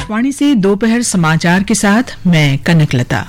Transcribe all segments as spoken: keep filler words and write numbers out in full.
आकाशवाणी से दोपहर समाचार के साथ मैं कनकलता।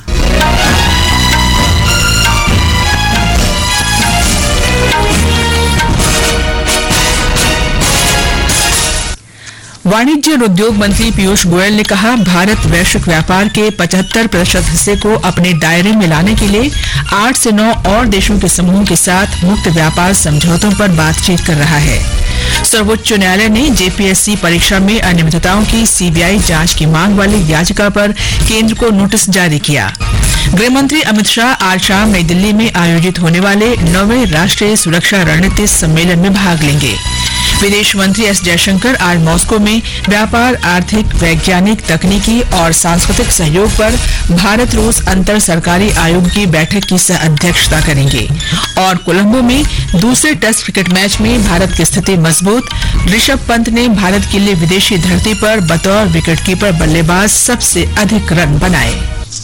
वाणिज्य और उद्योग मंत्री पीयूष गोयल ने कहा, भारत वैश्विक व्यापार के पचहत्तर प्रतिशत हिस्से को अपने दायरे में लाने के लिए आठ से नौ और देशों के समूह के साथ मुक्त व्यापार समझौतों पर बातचीत कर रहा है। सर्वोच्च न्यायालय ने जेपीएससी परीक्षा में अनियमितताओं की सीबीआई जांच की मांग वाली याचिका पर केंद्र को नोटिस जारी किया। गृहमंत्री अमित शाह आज शाम नई दिल्ली में आयोजित होने वाले नौवें राष्ट्रीय सुरक्षा रणनीति सम्मेलन में भाग लेंगे। विदेश मंत्री एस जयशंकर आज मॉस्को में व्यापार, आर्थिक, वैज्ञानिक, तकनीकी और सांस्कृतिक सहयोग पर भारत रूस अंतर सरकारी आयोग की बैठक की सह अध्यक्षता करेंगे। और कोलंबो में दूसरे टेस्ट क्रिकेट मैच में भारत की स्थिति मजबूत। ऋषभ पंत ने भारत के लिए विदेशी धरती पर बतौर विकेटकीपर बल्लेबाज सबसे अधिक रन बनाए।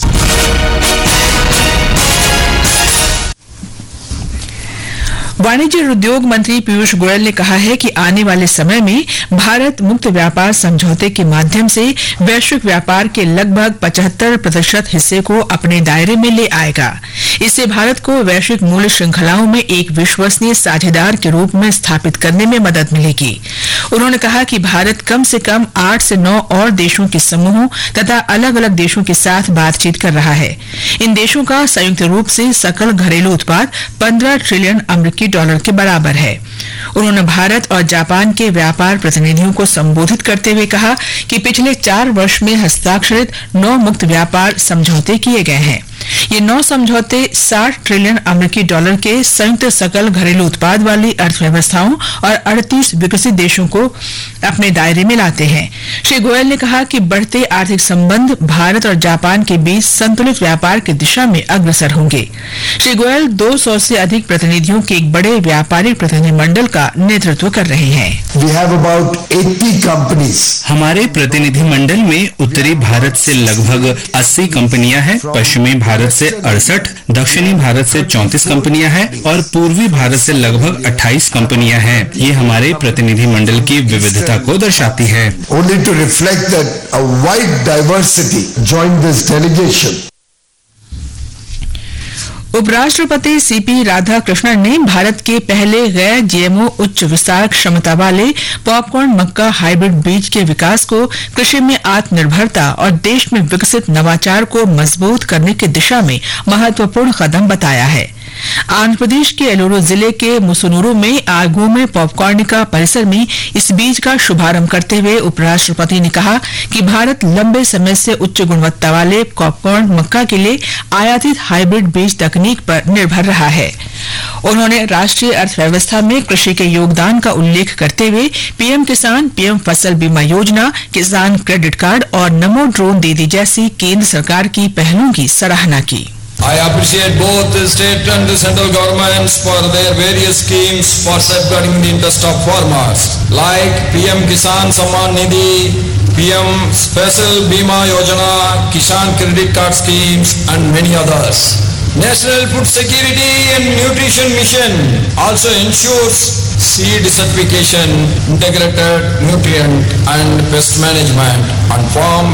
वाणिज्य और उद्योग मंत्री पीयूष गोयल ने कहा है कि आने वाले समय में भारत मुक्त व्यापार समझौते के माध्यम से वैश्विक व्यापार के लगभग पचहत्तर प्रतिशत हिस्से को अपने दायरे में ले आएगा। इससे भारत को वैश्विक मूल्य श्रृंखलाओं में एक विश्वसनीय साझेदार के रूप में स्थापित करने में मदद मिलेगी। उन्होंने कहा कि भारत कम से कम आठ से नौ और देशों के समूहों तथा अलग अलग देशों के साथ बातचीत कर रहा है। इन देशों का संयुक्त रूप से सकल घरेलू उत्पाद पंद्रह ट्रिलियन अमेरिकी डॉलर के बराबर है। उन्होंने भारत और जापान के व्यापार प्रतिनिधियों को संबोधित करते हुए कहा कि पिछले चार वर्ष में हस्ताक्षरित नौ मुक्त व्यापार समझौते किए गए हैं। ये नौ समझौते साठ ट्रिलियन अमेरिकी डॉलर के संयुक्त सकल घरेलू उत्पाद वाली अर्थव्यवस्थाओं और अड़तीस विकसित देशों को अपने दायरे में लाते हैं। श्री गोयल ने कहा कि बढ़ते आर्थिक संबंध भारत और जापान के बीच संतुलित व्यापार की दिशा में अग्रसर होंगे। श्री गोयल दो सौ से अधिक प्रतिनिधियों के एक बड़े व्यापारिक प्रतिनिधिमंडल का नेतृत्व कर रहे हैं। We have about eighty companies. हमारे प्रतिनिधिमंडल में उत्तरी भारत से लगभग अस्सी कंपनियां हैं, पश्चिमी भारत से अड़सठ, दक्षिणी भारत से चौंतीस कंपनियां हैं और पूर्वी भारत से लगभग अट्ठाईस कंपनियां हैं। ये हमारे प्रतिनिधिमंडल की विविधता को दर्शाती है। Only to reflect that a wide diversity joined this delegation. उपराष्ट्रपति सीपी राधाकृष्णन ने भारत के पहले गैर जीएमओ उच्च विस्तार क्षमता वाले पॉपकॉर्न मक्का हाइब्रिड बीज के विकास को कृषि में आत्मनिर्भरता और देश में विकसित नवाचार को मजबूत करने की दिशा में महत्वपूर्ण कदम बताया है। आंध्र प्रदेश के एलोरो जिले के मुसुनूरू में आगू में पॉपकॉर्निका परिसर में इस बीज का शुभारंभ करते हुए उपराष्ट्रपति ने कहा कि भारत लंबे समय से उच्च गुणवत्ता वाले पॉपकॉर्न मक्का के लिए आयातित हाइब्रिड बीज तकनीक पर निर्भर रहा है। उन्होंने राष्ट्रीय अर्थव्यवस्था में कृषि के योगदान का उल्लेख करते हुए पीएम किसान, पीएम फसल बीमा योजना, किसान क्रेडिट कार्ड और नमो ड्रोन दीदी जैसी केंद्र सरकार की पहलों की सराहना की। I appreciate both the state and the central governments for their various schemes for safeguarding the interest of farmers, like P M Kisan Samman Nidhi, P M Special Bima Yojana, Kisan Credit Card schemes, and many others. National Food Security and Nutrition Mission also ensures seed certification, integrated nutrient and pest management, and farm